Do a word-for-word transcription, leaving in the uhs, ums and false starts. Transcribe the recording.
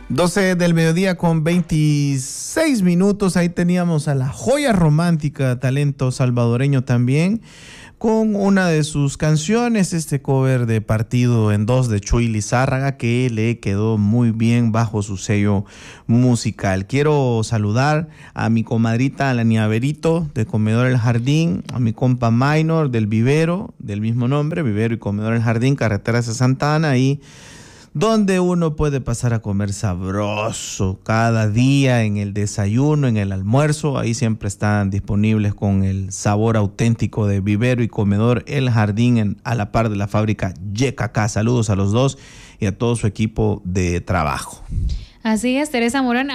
doce del mediodía con veintiséis minutos. Ahí teníamos a la joya romántica, talento salvadoreño también, con una de sus canciones, este cover de Partido en Dos de Chuy Lizárraga, que le quedó muy bien bajo su sello musical. Quiero saludar a mi comadrita, a la Niaverito, de Comedor El Jardín, a mi compa Minor del Vivero, del mismo nombre, Vivero y Comedor El Jardín, carreteras de Santa Ana, ahí donde uno puede pasar a comer sabroso cada día, en el desayuno, en el almuerzo. Ahí siempre están disponibles con el sabor auténtico de Vivero y Comedor El Jardín, en, a la par de la fábrica Y K K. Saludos a los dos y a todo su equipo de trabajo. Así es, Teresa Morán.